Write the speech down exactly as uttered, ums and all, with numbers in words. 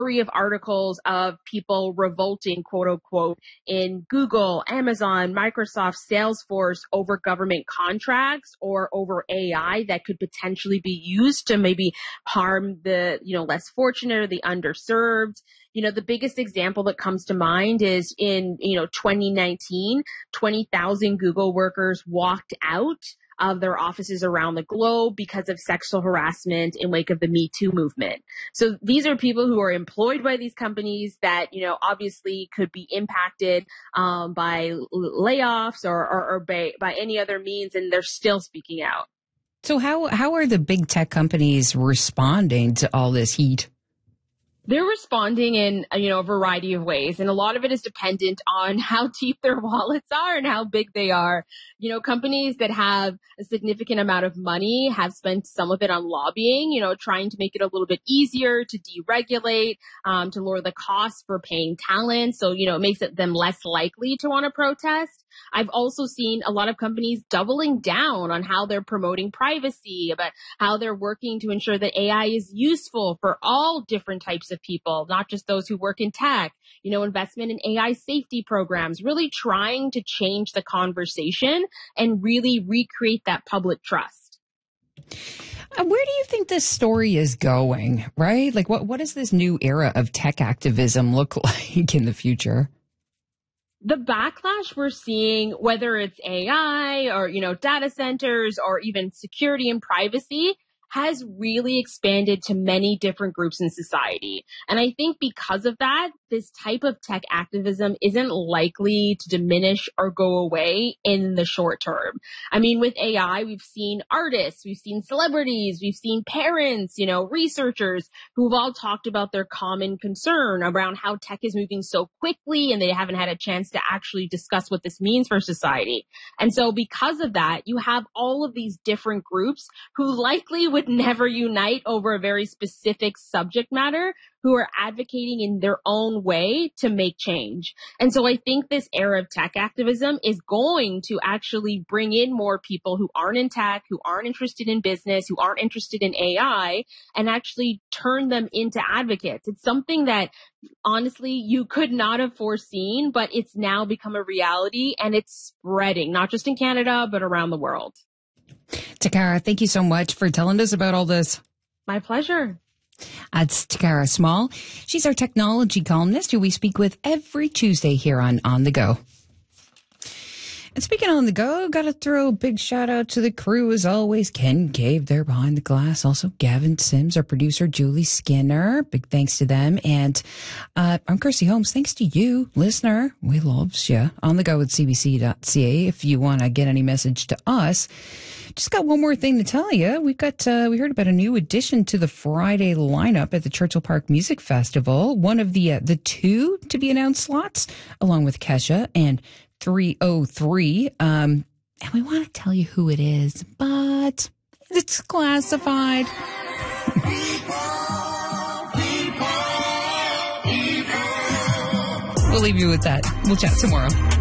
of articles of people revolting, quote unquote, in Google, Amazon, Microsoft, Salesforce over government contracts or over A I that could potentially be used to maybe harm the, you know, less fortunate or the underserved. You know, the biggest example that comes to mind is in, you know, twenty nineteen, twenty thousand Google workers walked out of their offices around the globe because of sexual harassment in wake of the Me Too movement. So these are people who are employed by these companies that, you know, obviously could be impacted um, by layoffs or, or, or by, by any other means, and they're still speaking out. So how how are the big tech companies responding to all this heat? They're responding in, you know, a variety of ways, and a lot of it is dependent on how deep their wallets are and how big they are. You know, companies that have a significant amount of money have spent some of it on lobbying, you know, trying to make it a little bit easier to deregulate, um, to lower the costs for paying talent. So, you know, it makes it them less likely to want to protest. I've also seen a lot of companies doubling down on how they're promoting privacy, about how they're working to ensure that A I is useful for all different types of people, not just those who work in tech, you know, investment in A I safety programs, really trying to change the conversation and really recreate that public trust. Uh, where do you think this story is going, right? Like, what, what does this new era of tech activism look like in the future? The backlash we're seeing, whether it's A I or, you know, data centers or even security and privacy, has really expanded to many different groups in society. And I think because of that, this type of tech activism isn't likely to diminish or go away in the short term. I mean, with A I, we've seen artists, we've seen celebrities, we've seen parents, you know, researchers who've all talked about their common concern around how tech is moving so quickly and they haven't had a chance to actually discuss what this means for society. And so because of that, you have all of these different groups who likely would never unite over a very specific subject matter, who are advocating in their own way to make change. And so I think this era of tech activism is going to actually bring in more people who aren't in tech, who aren't interested in business, who aren't interested in A I, and actually turn them into advocates. It's something that honestly you could not have foreseen, but it's now become a reality and it's spreading, not just in Canada, but around the world. Takara, thank you so much for telling us about all this. My pleasure. That's Takara Small. She's our technology columnist who we speak with every Tuesday here on On the Go. And speaking on the go, got to throw a big shout out to the crew as always. Ken Cave there behind the glass. Also Gavin Sims, our producer, Julie Skinner. Big thanks to them. And uh, I'm Kirsty Holmes. Thanks to you, listener. We loves you. On the go at c b c dot c a if you want to get any message to us. Just got one more thing to tell you. We got uh, we heard about a new addition to the Friday lineup at the Churchill Park Music Festival. One of the uh, the two to be announced slots, along with Kesha and three oh three. Um, and we want to tell you who it is, but it's classified. We'll leave you with that. We'll chat tomorrow.